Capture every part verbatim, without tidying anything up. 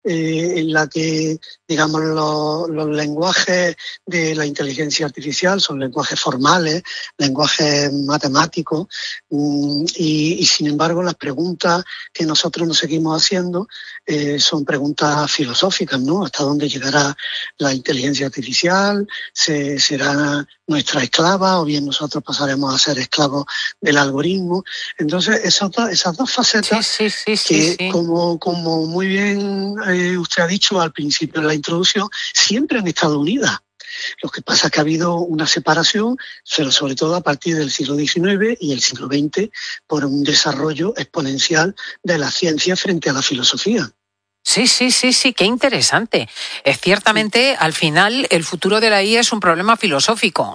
eh, en la que, digamos, los, los lenguajes de la inteligencia artificial son lenguajes formales, lenguajes matemáticos, mmm, y, y sin embargo las preguntas que nosotros nos seguimos haciendo eh, son preguntas filosóficas, ¿no? ¿Hasta dónde llegará la inteligencia artificial? ¿Se, será nuestra esclava o bien nosotros pasaremos a ser esclavos del algoritmo? Entonces, esas dos, esas dos facetas sí, sí, sí, que, sí, sí. como, como muy bien eh, usted ha dicho al principio en la introducción, siempre han estado unidas. Lo que pasa es que ha habido una separación, pero sobre todo a partir del siglo diecinueve y el siglo veinte, por un desarrollo exponencial de la ciencia frente a la filosofía. Sí, sí, sí, sí, qué interesante. Eh, ciertamente, al final, el futuro de la I A es un problema filosófico.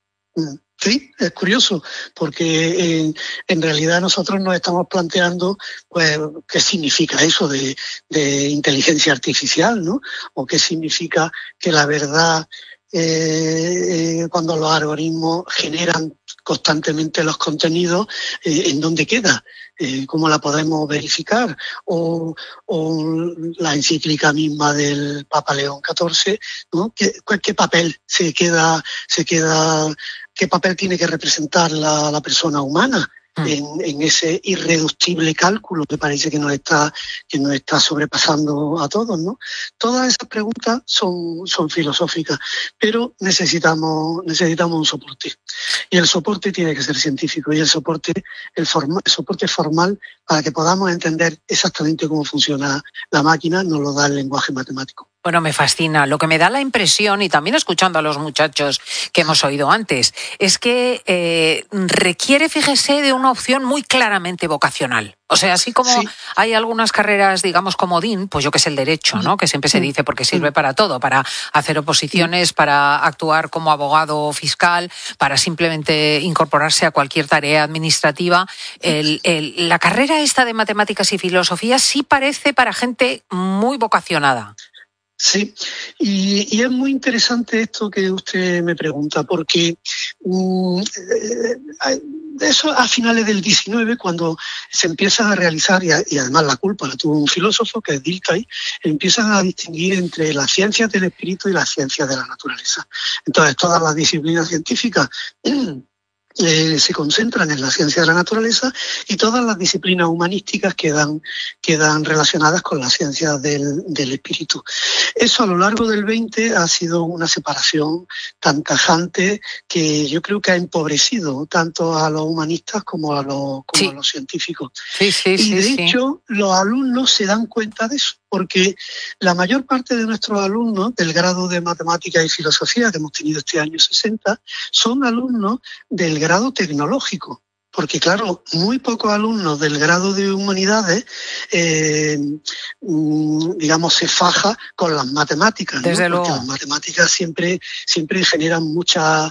Sí, es curioso, porque en, en realidad nosotros nos estamos planteando, pues, qué significa eso de, de inteligencia artificial, ¿no? O qué significa que la verdad, eh, cuando los algoritmos generan constantemente los contenidos, eh, ¿en dónde queda? Eh, ¿Cómo la podemos verificar? O, o la encíclica misma del Papa León catorce, ¿no? ¿Qué, qué papel se queda, se queda, qué papel tiene que representar la, la persona humana en, en ese irreductible cálculo que parece que nos está, que nos está sobrepasando a todos, ¿no? Todas esas preguntas son, son filosóficas, pero necesitamos, necesitamos un soporte. Y el soporte tiene que ser científico, y el soporte, el, forma, el soporte formal para que podamos entender exactamente cómo funciona la máquina nos lo da el lenguaje matemático. Bueno, me fascina. Lo que me da la impresión, y también escuchando a los muchachos que hemos oído antes, es que eh, requiere, fíjese, de una opción muy claramente vocacional. O sea, así como sí. Hay algunas carreras, digamos, comodín, pues yo que sé, el derecho, ¿no? Que siempre se dice porque sirve para todo, para hacer oposiciones, para actuar como abogado fiscal, para simplemente incorporarse a cualquier tarea administrativa. El, el, la carrera esta de matemáticas y filosofía sí parece para gente muy vocacionada. Sí, y, y es muy interesante esto que usted me pregunta, porque um, eh, eso a finales del diecinueve, cuando se empiezan a realizar, y, a, y además la culpa la tuvo un filósofo que es Dilthey, empiezan a distinguir entre las ciencias del espíritu y las ciencias de la naturaleza. Entonces, todas las disciplinas científicas Eh, se concentran en la ciencia de la naturaleza y todas las disciplinas humanísticas quedan, quedan relacionadas con las ciencias del, del espíritu. Eso a lo largo del veinte ha sido una separación tan tajante que yo creo que ha empobrecido tanto a los humanistas como a los, como sí. a los científicos. Sí, sí, y de sí, hecho, sí. los alumnos se dan cuenta de eso, porque la mayor parte de nuestros alumnos del grado de Matemáticas y Filosofía que hemos tenido este año sesenta son alumnos del grado tecnológico. Porque, claro, muy pocos alumnos del grado de Humanidades, eh, digamos, se faja con las matemáticas, ¿no? Desde Porque luego. las matemáticas siempre, siempre generan mucha,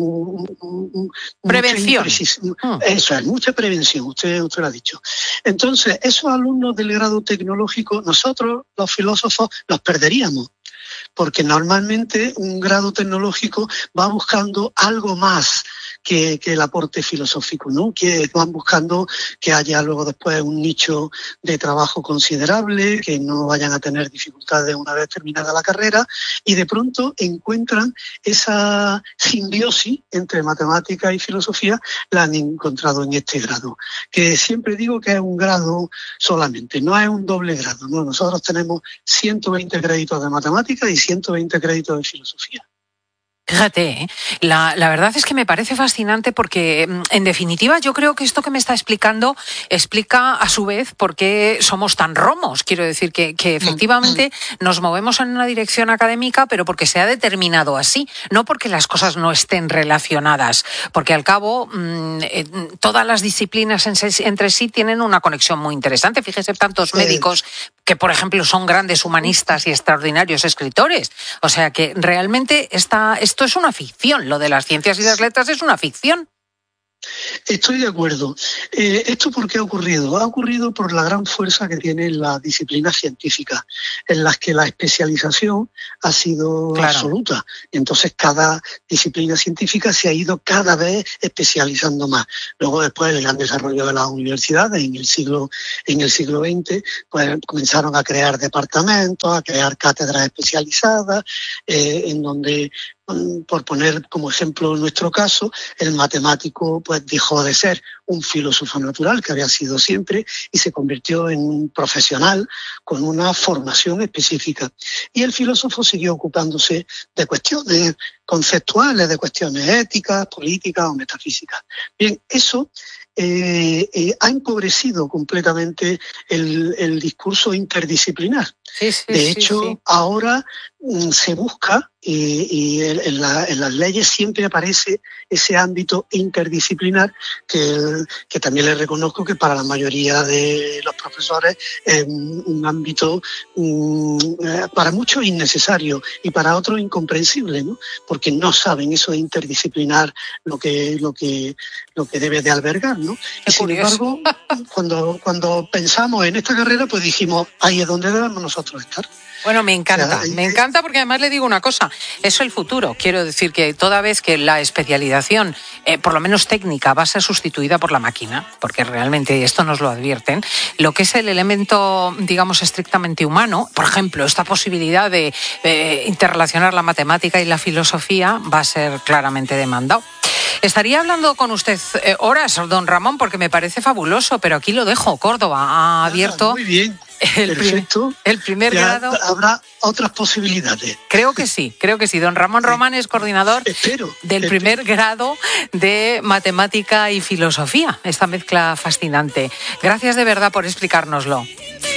uh, prevención. Mucha Eso es, mucha prevención, usted, usted lo ha dicho. Entonces, esos alumnos del grado tecnológico, nosotros, los filósofos, los perderíamos. Porque normalmente un grado tecnológico va buscando algo más que, que el aporte filosófico, ¿no? Que van buscando que haya luego después un nicho de trabajo considerable, que no vayan a tener dificultades una vez terminada la carrera, y de pronto encuentran esa simbiosis entre matemática y filosofía, la han encontrado en este grado, que siempre digo que es un grado solamente, no es un doble grado, ¿no? Nosotros tenemos ciento veinte créditos de matemática y ciento veinte créditos de filosofía. Fíjate, ¿eh? la, la verdad es que me parece fascinante porque, en definitiva, yo creo que esto que me está explicando explica a su vez por qué somos tan romos. Quiero decir que, que efectivamente nos movemos en una dirección académica, pero porque se ha determinado así, no porque las cosas no estén relacionadas, porque al cabo mmm, eh, todas las disciplinas en se, entre sí tienen una conexión muy interesante. Fíjese, tantos médicos que, por ejemplo, son grandes humanistas y extraordinarios escritores. O sea que realmente esta, esto es una ficción, lo de las ciencias y las letras es una ficción. Estoy de acuerdo. Eh, ¿Esto por qué ha ocurrido? Ha ocurrido por la gran fuerza que tienen las disciplinas científicas, en las que la especialización ha sido claro. absoluta. Entonces, cada disciplina científica se ha ido cada vez especializando más. Luego, después, el gran desarrollo de las universidades en el siglo, en el siglo veinte, pues comenzaron a crear departamentos, a crear cátedras especializadas, eh, en donde, por poner como ejemplo nuestro caso, el matemático pues dejó de ser un filósofo natural, que había sido siempre, y se convirtió en un profesional con una formación específica. Y el filósofo siguió ocupándose de cuestiones conceptuales, de cuestiones éticas, políticas o metafísicas. Bien, eso eh, eh, ha empobrecido completamente el, el discurso interdisciplinar. Sí, sí, de hecho, sí, sí. ahora mm, se busca, y, y en, la, en las leyes siempre aparece ese ámbito interdisciplinar que, que también le reconozco que para la mayoría de los profesores es un, un ámbito um, para muchos innecesario y para otros incomprensible, ¿no? Porque no saben eso de interdisciplinar lo que, lo que, lo que debe de albergar, ¿no? Qué y sin curioso. embargo, cuando, cuando pensamos en esta carrera, pues dijimos, ahí es donde debemos nosotros estar. Bueno, me encanta, O sea, me encanta porque además le digo una cosa, eso es el futuro. Quiero decir que toda vez que la especialización, eh, por lo menos técnica, va a ser sustituida por la máquina, porque realmente esto nos lo advierten, lo que es el elemento, digamos, estrictamente humano, por ejemplo, esta posibilidad de eh, interrelacionar la matemática y la filosofía va a ser claramente demandado. Estaría hablando con usted eh, horas, don Ramón, porque me parece fabuloso, pero aquí lo dejo. Córdoba ha abierto... Muy bien. El, Perfecto. Prim, el primer ya grado. Habrá otras posibilidades. Creo que sí, creo que sí. Don Ramón Román es coordinador espero, del espero. primer grado de matemática y filosofía. Esta mezcla fascinante. Gracias de verdad por explicárnoslo.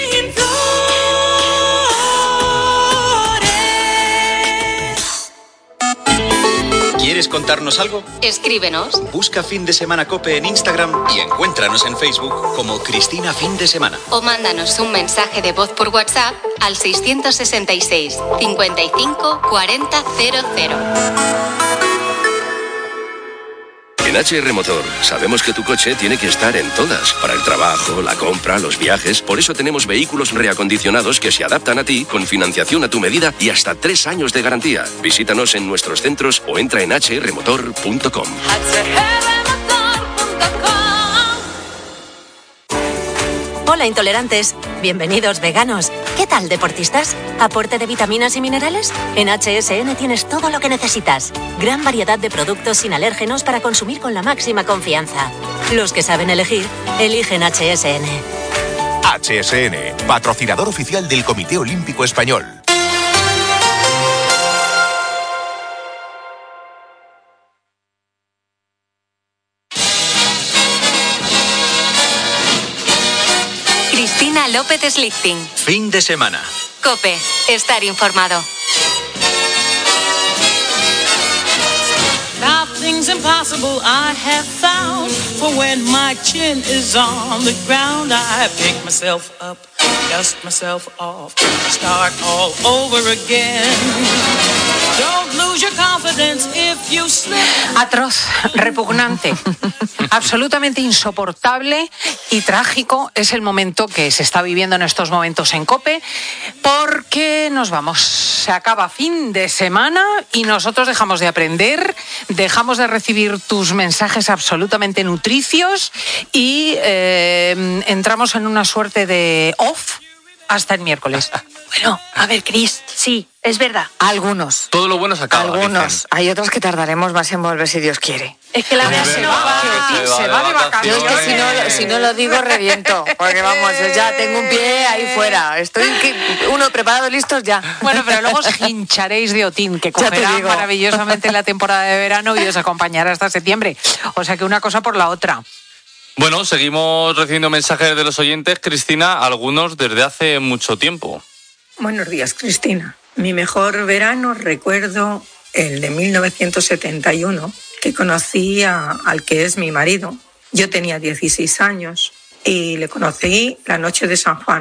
¿Quieres contarnos algo? Escríbenos. Busca Fin de Semana COPE en Instagram y encuéntranos en Facebook como Cristina Fin de Semana. O mándanos un mensaje de voz por WhatsApp al seiscientos sesenta y seis, cincuenta y cinco, cuarenta, cero cero. En H R Motor sabemos que tu coche tiene que estar en todas, para el trabajo, la compra, los viajes. Por eso tenemos vehículos reacondicionados que se adaptan a ti, con financiación a tu medida y hasta tres años de garantía. Visítanos en nuestros centros o entra en h r motor punto com. Hola intolerantes, bienvenidos veganos. ¿Qué tal deportistas? ¿Aporte de vitaminas y minerales? En H S N tienes todo lo que necesitas. Gran variedad de productos sin alérgenos para consumir con la máxima confianza. Los que saben elegir, eligen H S N. H S N, patrocinador oficial del Comité Olímpico Español. Cristina López Slichting. Fin de semana. COPE. Estar informado. Nothing's impossible I have found. For when my chin is on the ground, I pick myself up, dust myself off, start all over again. Don't lose your confidence if you slip. Atroz, repugnante, absolutamente insoportable y trágico es el momento que se está viviendo en estos momentos en COPE, porque nos vamos, se acaba fin de semana y nosotros dejamos de aprender, dejamos de recibir tus mensajes absolutamente nutricios y eh, entramos en una suerte de off hasta el miércoles. Bueno, a ver, Cris, sí, es verdad. Algunos. Todo lo bueno se acaba. Algunos. Dicen. Hay otros que tardaremos más en volver si Dios quiere. Es que la vida se va. Se, se va de vacaciones. Yo es que si no, si no lo digo reviento, porque vamos, yo ya tengo un pie ahí fuera. Estoy uno preparado, listos ya. Bueno, pero luego os hincharéis de Otín, que cogerá maravillosamente la temporada de verano y os acompañará hasta septiembre. O sea que una cosa por la otra. Bueno, seguimos recibiendo mensajes de los oyentes, Cristina, algunos desde hace mucho tiempo. Buenos días, Cristina. Mi mejor verano recuerdo el de mil novecientos setenta y uno, que conocí a, al que es mi marido. Yo tenía dieciséis años y le conocí la noche de San Juan,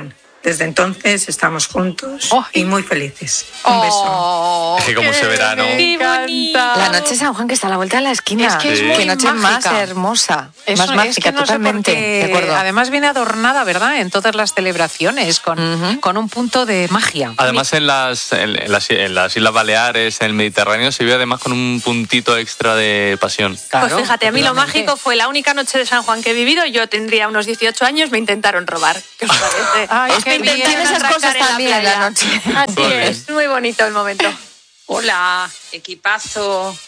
Desde entonces estamos juntos oh. y muy felices. Un oh, beso. Es que como ese verano. Me encanta. La noche de San Juan que está a la vuelta de la esquina. Es que es sí. muy Qué noche mágica. más hermosa. Eso, más mágica, es que no totalmente. Sé de acuerdo. Además viene adornada, ¿verdad? En todas las celebraciones con, uh-huh. con un punto de magia. Además en las, en, en, las, en las Islas Baleares, en el Mediterráneo, se vive además con un puntito extra de pasión. Claro, pues fíjate, a mí lo mágico fue la única noche de San Juan que he vivido. Yo tendría unos dieciocho años, me intentaron robar. ¿Qué os parece? Ay, es que tiene esas cosas también en la, la noche. Así vale. Es, muy bonito el momento. Hola, equipazo.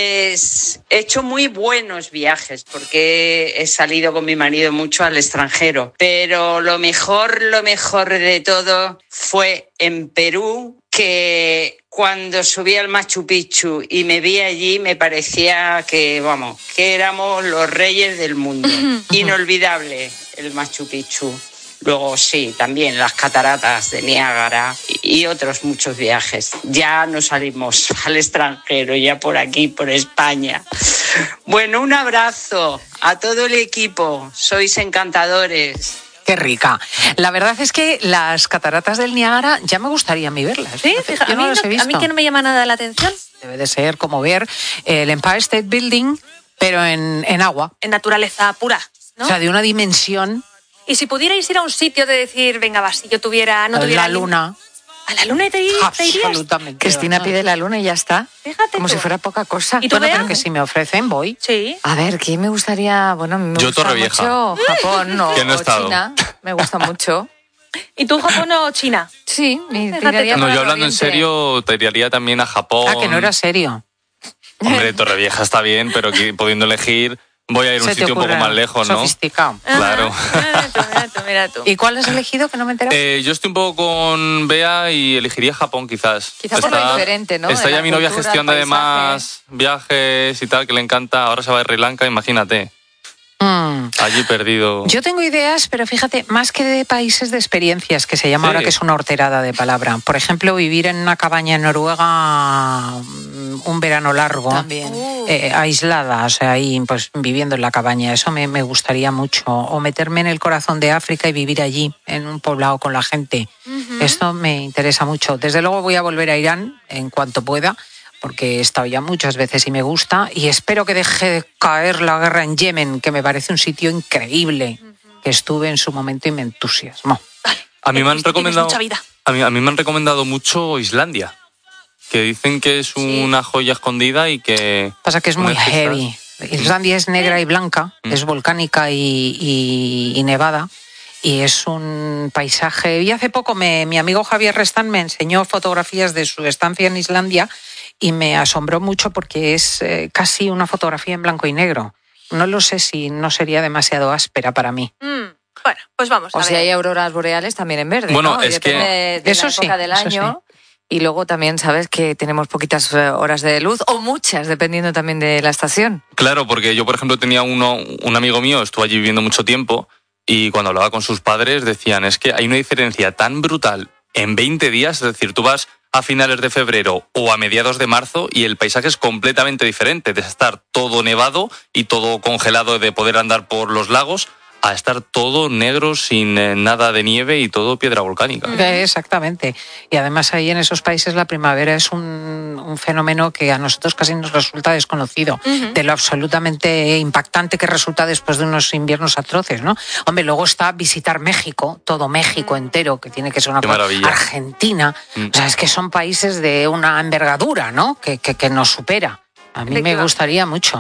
Pues he hecho muy buenos viajes porque he salido con mi marido mucho al extranjero. Pero lo mejor, lo mejor de todo fue en Perú, que cuando subí al Machu Picchu y me vi allí me parecía que, vamos, que éramos los reyes del mundo. Inolvidable el Machu Picchu. Luego sí, también las cataratas de Niágara y otros muchos viajes. Ya no salimos al extranjero, ya por aquí, por España. Bueno, un abrazo a todo el equipo. Sois encantadores. Qué rica. La verdad es que las cataratas del Niágara ya me gustaría a mí verlas. Sí, fíjate, yo no a, mí las he no, visto. a mí que no me llama nada la atención. Debe de ser como ver el Empire State Building, pero en, en agua. En naturaleza pura, ¿no? O sea, de una dimensión. Y si pudierais ir a un sitio de decir, venga, va, si yo tuviera... no tuviera la luna. ¿A la luna te, irías? Absolutamente. Cristina pide la luna y ya está. Fíjate Como tú. si fuera poca cosa. ¿Y tú bueno, pero que si me ofrecen, voy. Sí. A ver, ¿qué me gustaría? Bueno, me yo gusta Torrevieja. mucho Japón o, no o China. Me gusta mucho. ¿Y tú Japón o China? Sí, me Fíjate tiraría No, para yo hablando en Oriente. serio, te iría también a Japón. Ah, que no era serio. Hombre, Torrevieja está bien, pero que, pudiendo elegir... Voy a ir a un sitio un poco más lejos, ¿no? Sofisticado. Claro. Mira tú, mira tú, mira tú. ¿Y cuál has elegido que no me he enterado? Eh, yo estoy un poco con Bea y elegiría Japón, quizás. Quizás por lo diferente, ¿no? Está De ya la mi novia cultura, gestión de el demás viajes y tal, que le encanta. Ahora se va a Sri Lanka, imagínate. Mm. Allí perdido. Yo tengo ideas, pero fíjate, más que de países de experiencias, que se llama Sí. ahora, que es una horterada de palabra. Por ejemplo, vivir en una cabaña en Noruega un verano largo, También. eh, aislada, o sea, ahí pues viviendo en la cabaña, eso me, me gustaría mucho. O meterme en el corazón de África y vivir allí, en un poblado con la gente. Uh-huh. Esto me interesa mucho. Desde luego voy a volver a Irán en cuanto pueda, porque he estado ya muchas veces y me gusta, y espero que deje de caer la guerra en Yemen, que me parece un sitio increíble, uh-huh. que estuve en su momento y me entusiasmó. Vale. A mí me han recomendado mucha vida. a mí, a mí me han recomendado mucho Islandia, que dicen que es una sí. joya escondida y que... Pasa que es muy heavy. Islandia es negra y blanca, mm. es volcánica y, y, y nevada, y es un paisaje... Y hace poco me, mi amigo Javier Restán me enseñó fotografías de su estancia en Islandia y me asombró mucho porque es eh, casi una fotografía en blanco y negro. No lo sé si no sería demasiado áspera para mí. Mm. Bueno, pues vamos a o ver. si hay auroras boreales también en verde, bueno, ¿no? es Depende que... de, de eso la época sí, del eso año. Sí. Y luego también sabes que tenemos poquitas horas de luz, o muchas, dependiendo también de la estación. Claro, porque yo, por ejemplo, tenía uno, un amigo mío, estuvo allí viviendo mucho tiempo, y cuando hablaba con sus padres decían, es que hay una diferencia tan brutal en veinte días, es decir, tú vas a finales de febrero o a mediados de marzo y el paisaje es completamente diferente, de estar todo nevado y todo congelado, de poder andar por los lagos, a estar todo negro, sin eh, nada de nieve y todo piedra volcánica. Exactamente. Y además ahí en esos países la primavera es un, un fenómeno que a nosotros casi nos resulta desconocido, uh-huh. de lo absolutamente impactante que resulta después de unos inviernos atroces, ¿no? Hombre, luego está visitar México, todo México uh-huh. entero, que tiene que ser una Qué cosa... maravilla. Argentina, uh-huh. o sea, es que son países de una envergadura, ¿no? Que, que, que nos supera. A mí me gustaría mucho.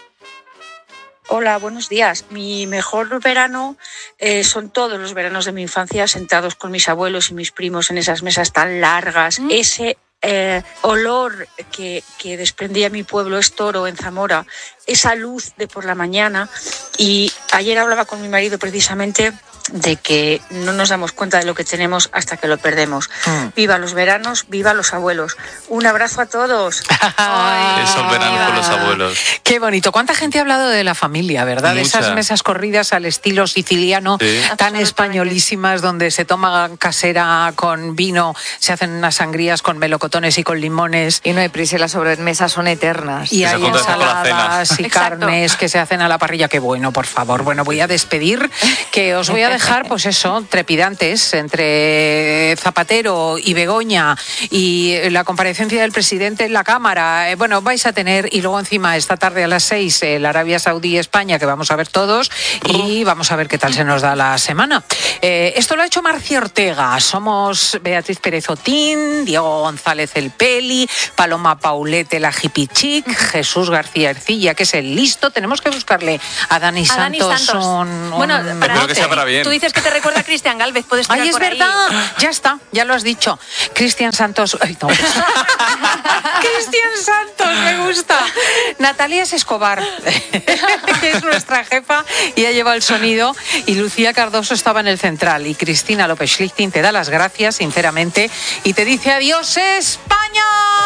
Hola, buenos días. Mi mejor verano eh, son todos los veranos de mi infancia sentados con mis abuelos y mis primos en esas mesas tan largas. Mm. Ese eh, olor que, que desprendía mi pueblo Estoro en Zamora, esa luz de por la mañana. Y ayer hablaba con mi marido precisamente de que no nos damos cuenta de lo que tenemos hasta que lo perdemos. Mm. Viva los veranos, viva los abuelos. Un abrazo a todos. Ay, esos veranos con los abuelos. Qué bonito. ¿Cuánta gente ha hablado de la familia, verdad? Mucha. Esas mesas corridas al estilo siciliano, sí. tan españolísimas, donde se toma casera con vino, se hacen unas sangrías con melocotones y con limones. Y no hay prisa, y las sobremesas son eternas. Y hay ensaladas y Exacto. carnes que se hacen a la parrilla. Qué bueno, por favor. Bueno, voy a despedir, que os voy a dejar, pues eso, trepidantes entre Zapatero y Begoña y la comparecencia del presidente en la Cámara. Eh, bueno, vais a tener, y luego encima esta tarde a las seis, el Arabia Saudí y España, que vamos a ver todos, y vamos a ver qué tal se nos da la semana. Eh, esto lo ha hecho Marcia Ortega. Somos Beatriz Pérez Otín, Diego González el Peli, Paloma Paulete la Jipichic, Jesús García Ercilla, que es el listo. Tenemos que buscarle a Dani a Dani Santos, Santos. un, un... Bueno, para Espero que sea para bien. Tú dices que te recuerda a Cristian Galvez, puedes tirar Ay, es por ahí. verdad, ya está, ya lo has dicho. Cristian Santos. Ay, no. Cristian Santos, me gusta. Natalia Escobar, que es nuestra jefa y ha llevado el sonido, y Lucía Cardoso estaba en el central, y Cristina López Schlichting te da las gracias, sinceramente, y te dice adiós, España.